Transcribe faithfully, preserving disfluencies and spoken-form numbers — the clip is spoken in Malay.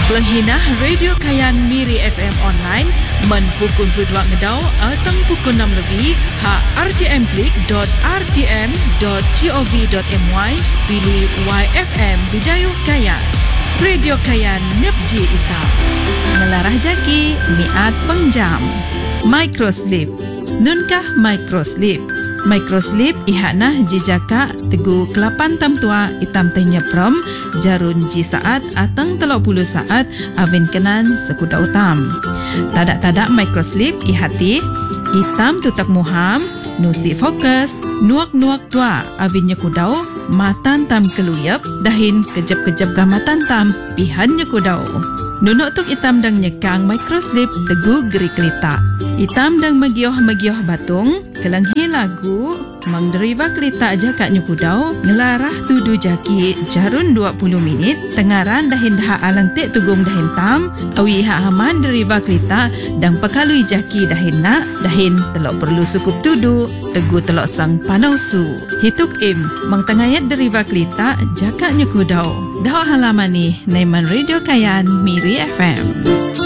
Pelenghinah Radio Kayan Miri F M online men pukul dua ngedau atau pukul enam lebih ha r t m klik dot r t m dot gov dot my pilih Y F M Bidayuh Kayan. Radio Kayan Nepji Ita Ngelarah Jaki Miat Pengjam Microsleep Nunkah Microsleep Microsleep ihanah jijaka tegu kelapan tam tua itam tehnya prom jarun ji saat atang telok puluh saat avin kenan sekuda utam. Tadak-tadak Microsleep ihati itam tutak muham nusi fokus nuak-nuak tua avinnya kudau matan tam keluyap dahin kejap-kejap gamatan tam pihannya kudau. Nunuk tuk itam dang nyekang Microsleep tegu geri kelita. Itam dang megioh-megioh batung kelanghi lagu mangderiva kelita aja kak nyukudau ngelarah tudu jaki jarun dua puluh minit tengaran dahin dah alang tek tugum dahin tam awi ha aman deriva kelita dang pakalui jaki dahin nak dahin telok perlu sukup tudu tegu telok sang panausu hituk im mang tengayat deriva kelita jakak nyukudau dah halaman ni Naiman Radio Kayan Miri F M.